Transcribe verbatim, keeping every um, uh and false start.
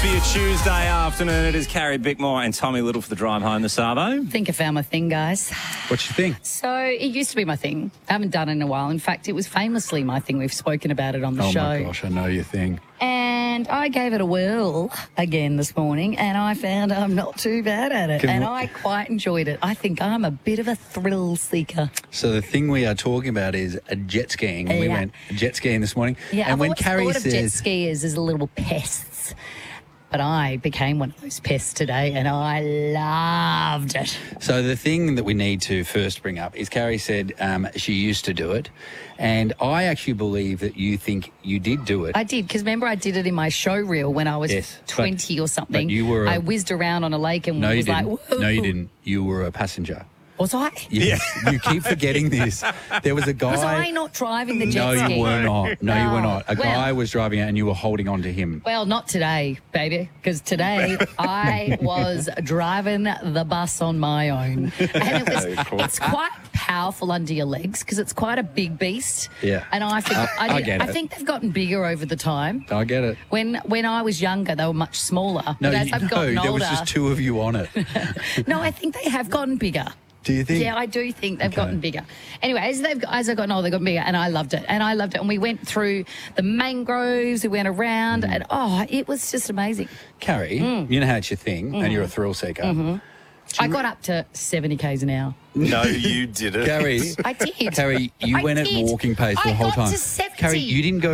for your Tuesday afternoon. It is Carrie Bickmore and Tommy Little for the drive home this Arvo. I think I found my thing, guys. What's your thing? So it used to be my thing. I haven't done it in a while. In fact, it was famously my thing. We've spoken about it on the Oh, show. my gosh, I know your thing. And I gave it a whirl again this morning, and I found I'm not too bad at it. Can and we- I quite enjoyed it. I think I'm a bit of a thrill seeker. So the thing we are talking about is a jet skiing. We Yeah. went jet skiing this morning. Yeah, and I've when always Carrie thought of jet says, skiers as little pests. But I became one of those pests today, and I loved it. so the thing that we need to first bring up is Carrie said um, she used to do it, and I actually believe that you think you did do it. I did, because remember I did it in my show reel when I was Yes, but- twenty or something. but you were a- I whizzed around on a lake and no, you was like, didn't. whoa. No, you didn't. You were a passenger. Was I? Yes. You keep forgetting this. There was a guy. Was I not driving the jet No, ski? you were not. No, you were Oh, not. A well- guy was driving it, and you were holding on to him. Well, not today, baby, because today I was driving the bus on my own. And it was, it's quite powerful under your legs because it's quite a big beast. Yeah. And I think, I- I, I did- get I it. think they've gotten bigger over the time. I get it. When when I was younger, they were much smaller. No, but as you, I've no, gotten there older, was just two of you on it. no, I think they have gotten bigger. Do you think? Yeah, I do think they've Okay. gotten bigger. Anyway, as they've as I've gotten older, they've gotten bigger, and I loved it. And I loved it. And we went through the mangroves, we went around, Mm. and oh, it was just amazing. Carrie, Mm. you know how it's your thing, and you're a thrill seeker. Mm-hmm. I got up to seventy kays an hour. No, you didn't. Carrie, I did. Carrie, you I went did. at walking pace the I whole got time. to seventy. Carrie, you didn't go